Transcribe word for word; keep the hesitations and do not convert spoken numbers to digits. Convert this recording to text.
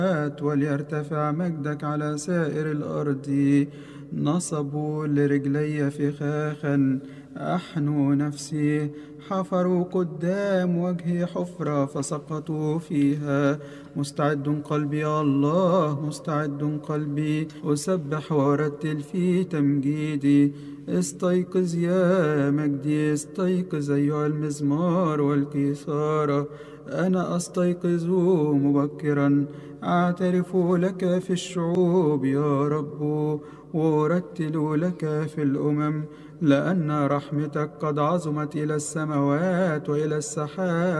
وليرتفع مجدك على سائر الأرض. نصبوا لرجلي فخاخا أحنوا نفسي، حفروا قدام وجهي حفرة فسقطوا فيها. مستعد قلبي يا الله، مستعد قلبي، أسبح وأرتل في تمجيدي. استيقظ يا مجدي، استيقظ أيها المزمار والكيثارة. أنا أستيقظ مبكرا، أعترف لك في الشعوب يا رب، وأرتل لك في الأمم، لأن رحمتك قد عظمت إلى السماوات وإلى السحاب.